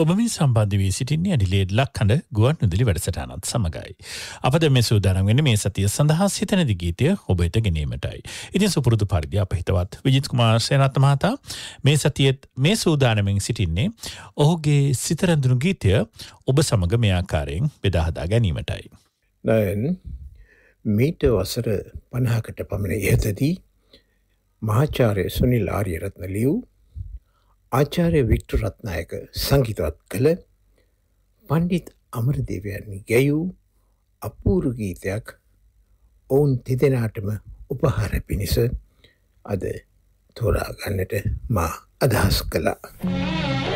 ඔබ මේ සම්බන්ධ වී සිටින්නේ ඇඩිලේඩ් ලක්හඬ ගුවන්විදුලි වැඩසටහනත් සමගයි. අපද මේ සූදානම් වෙන්නේ මේ සතිය සඳහා සිතනදි ගීතය ඔබට ගෙනීමටයි. ඉතින් සුපුරුදු පරිදි අප හිතවත් විජිත් කුමාර සේනාරත්න මහතා මේ සතියේත් මේ සූදානමින් සිටින්නේ ඔහුගේ සිත රැඳුණු ගීතය ඔබ සමග මේ ආකාරයෙන් බෙදා හදා ගැනීමටයි. නයන් මීට වසර 50කට පමණ ඉහතදී මහාචාර්ය සුනිල් ආරියරත්න ලියූ ආචාර්ය වික්ටර් රත්නායක සංගීතවත් කළ පණ්ඩිත් අමරදේවයන් ගැයූ අපූර්ව ගීතයක් ඔවුන් තිදෙනාටම උපහාර පිණිස අද තෝරා ගන්නට මා අදහස් කළා.